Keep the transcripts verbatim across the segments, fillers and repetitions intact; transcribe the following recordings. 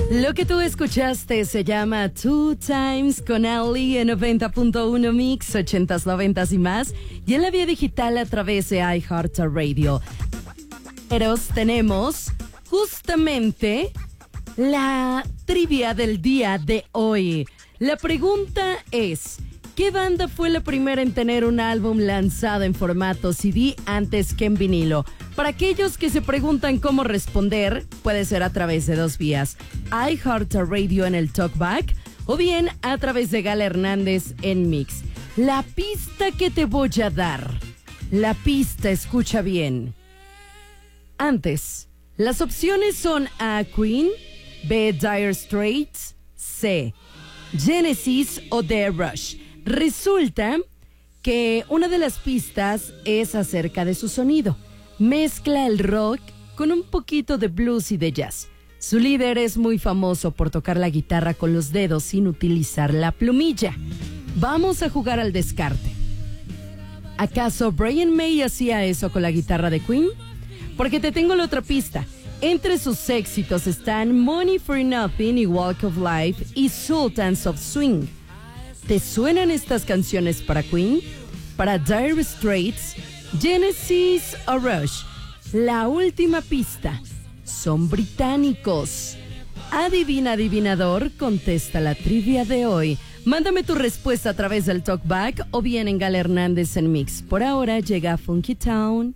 Lo que tú escuchaste se llama Two Times con Ali en noventa punto uno Mix, ochentas, noventas y más, y en la vía digital a través de iHeartRadio. Pero tenemos justamente la trivia del día de hoy. La pregunta es: ¿qué banda fue la primera en tener un álbum lanzado en formato C D antes que en vinilo? Para aquellos que se preguntan cómo responder, puede ser a través de dos vías: iHeartRadio en el Talkback o bien a través de Gala Hernández en Mix. La pista que te voy a dar, la pista, escucha bien. Antes, las opciones son A, Queen, B, Dire Straits, C, Genesis o D, Rush. Resulta que una de las pistas es acerca de su sonido. Mezcla el rock con un poquito de blues y de jazz. Su líder es muy famoso por tocar la guitarra con los dedos sin utilizar la plumilla. Vamos a jugar al descarte. ¿Acaso Brian May hacía eso con la guitarra de Queen? Porque te tengo la otra pista. Entre sus éxitos están Money for Nothing y Walk of Life y Sultans of Swing. ¿Te suenan estas canciones para Queen? ¿Para Dire Straits, Genesis o Rush? La última pista. Son británicos. Adivina, adivinador, contesta la trivia de hoy. Mándame tu respuesta a través del Talkback o bien en Gala Hernández en Mix. Por ahora llega Funky Town.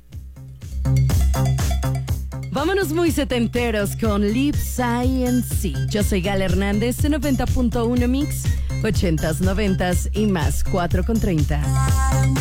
Vámonos muy setenteros con Live Science. Yo soy Gala Hernández en noventa punto uno Mix, ochentas, noventas y más, cuatro con treinta.